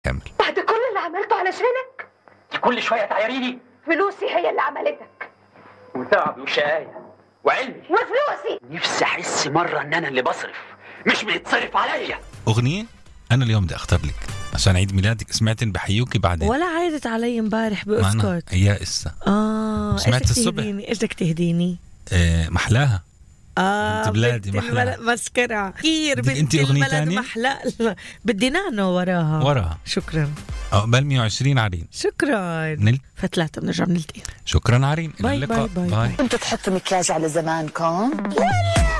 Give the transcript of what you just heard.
كامل. بعد كل اللي عملته علشانك كل شوية تعيريني. فلوسي هي اللي عملتك، وتعبي وشقاية وعلمي وفلوسي. نفسي أحس مرة إن أنا اللي بصرف مش بيتصرف عليا. أغنية أنا اليوم بدي أختار لك عشان عيد ميلادك. سمعتن بحيوكي بعدين ولا عادت علي امبارح بأسكت يا إسا. سمعت الصبح. ايش بدك تهديني؟ محلاها. انت بلادي محلاها مسكرة كثير. انت أغنية تانية؟ محلا بدي نانو وراها. شكرا. عقبال 120 عرين. شكرا. فتلاتة بنرجع نلتقي. شكرا عرين. باي باي باي, باي. كنتوا تحطوا مكياج على زمانكم؟